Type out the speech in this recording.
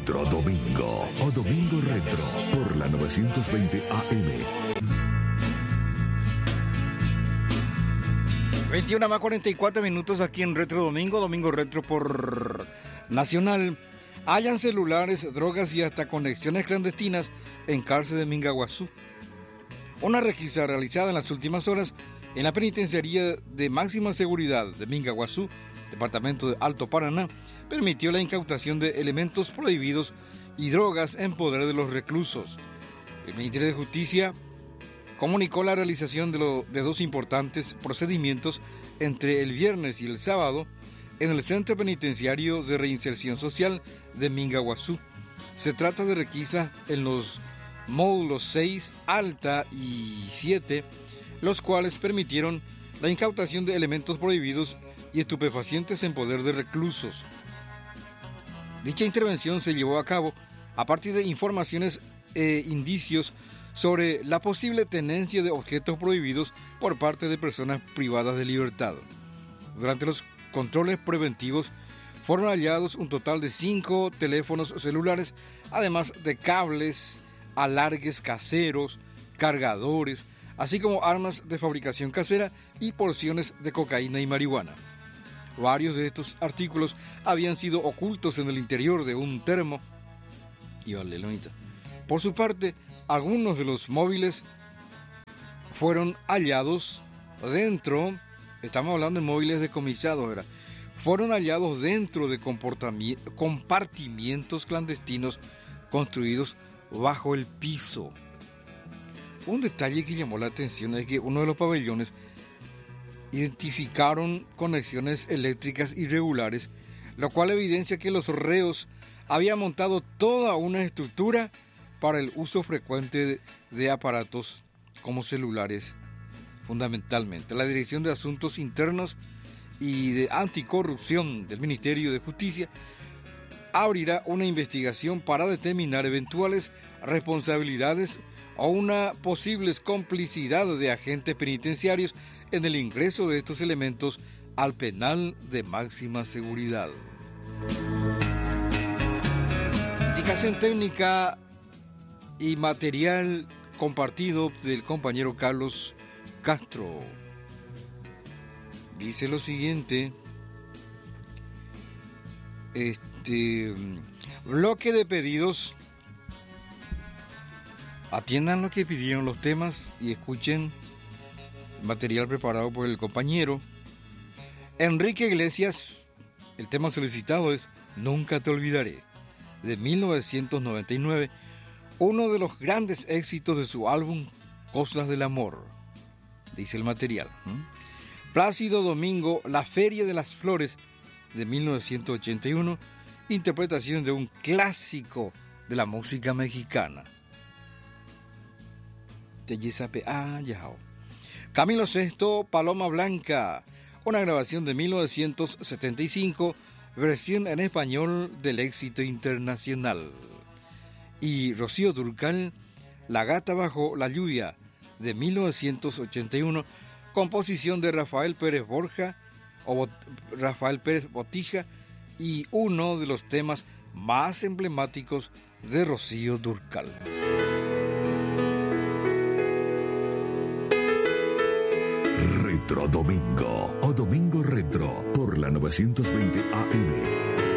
Retro Domingo o Domingo Retro por la 920 AM. 21:44 aquí en Retro Domingo, Domingo Retro por Nacional. Hallan celulares, drogas y hasta conexiones clandestinas en cárcel de Mingaguazú. Una requisa realizada en las últimas horas en la penitenciaría de máxima seguridad de Mingaguazú, departamento de Alto Paraná, permitió la incautación de elementos prohibidos y drogas en poder de los reclusos. El Ministerio de Justicia comunicó la realización de dos importantes procedimientos entre el viernes y el sábado en el Centro Penitenciario de Reinserción Social de Mingaguazú. Se trata de requisas en los módulos 6, Alta y 7, los cuales permitieron la incautación de elementos prohibidos y estupefacientes en poder de reclusos. Dicha intervención se llevó a cabo a partir de informaciones e indicios sobre la posible tenencia de objetos prohibidos por parte de personas privadas de libertad. Durante los controles preventivos fueron hallados un total de 5 teléfonos celulares, además de cables, alargues caseros, cargadores, así como armas de fabricación casera y porciones de cocaína y marihuana. Varios de estos artículos habían sido ocultos en el interior de un termo. Por su parte, algunos de los móviles fueron hallados dentro, estamos hablando de móviles decomisados, fueron hallados dentro de compartimientos clandestinos construidos bajo el piso. Un detalle que llamó la atención es que uno de los pabellones identificaron conexiones eléctricas irregulares, lo cual evidencia que los reos habían montado toda una estructura para el uso frecuente de aparatos como celulares, fundamentalmente. La Dirección de Asuntos Internos y de Anticorrupción del Ministerio de Justicia abrirá una investigación para determinar eventuales responsabilidades o una posible complicidad de agentes penitenciarios en el ingreso de estos elementos al penal de máxima seguridad. Indicación técnica y material compartido del compañero Carlos Castro. Dice lo siguiente: bloque de pedidos. Atiendan lo que pidieron los temas y escuchen material preparado por el compañero Enrique Iglesias. El tema solicitado es Nunca te olvidaré, de 1999, uno de los grandes éxitos de su álbum Cosas del Amor, dice el material. Plácido Domingo, La Feria de las Flores, de 1981, interpretación de un clásico de la música mexicana. Camilo VI, Paloma Blanca, una grabación de 1975, versión en español del éxito internacional. Y Rocío Dúrcal, La Gata Bajo la Lluvia, de 1981, composición de Rafael Pérez Borja o Rafael Pérez Botija, y uno de los temas más emblemáticos de Rocío Dúrcal. Retro Domingo o Domingo Retro por la 920 AM.